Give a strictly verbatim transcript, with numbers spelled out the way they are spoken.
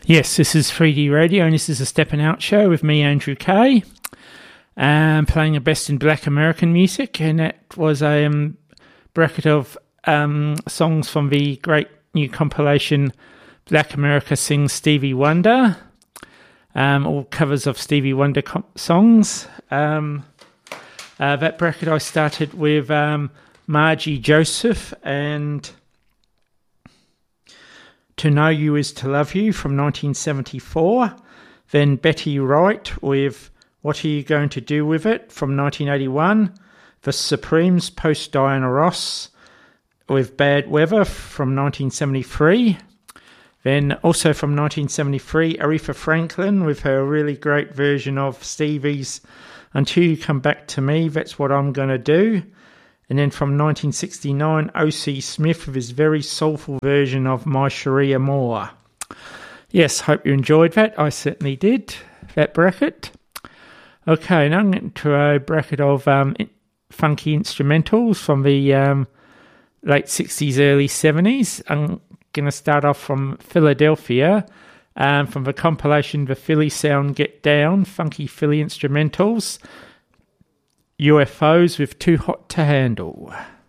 Yes, this is three D Radio, and this is a Steppin' Out show with me, Andrew Kay, um, playing the best in black American music, and that was a um, bracket of um, songs from the great new compilation Black America Sings Stevie Wonder, um, all covers of Stevie Wonder com- songs. Um, uh, that bracket I started with um, Margie Joseph and To Know You Is To Love You from nineteen seventy-four. Then Betty Wright with What Are You Going To Do With It from nineteen eighty-one. The Supremes post Diana Ross with Bad Weather from nineteen seventy-three. Then also from nineteen seventy-three, Aretha Franklin with her really great version of Stevie's Until You Come Back To Me, That's What I'm Gonna Do. And then from nineteen sixty-nine, O C Smith with his very soulful version of My Sharia Moore. Yes, hope you enjoyed that. I certainly did, that bracket. Okay, now I'm getting to a bracket of um, funky instrumentals from the um, late sixties, early seventies. I'm going to start off from Philadelphia, um, from the compilation The Philly Sound Get Down, Funky Philly Instrumentals. U F Os with Too Hot to Handle.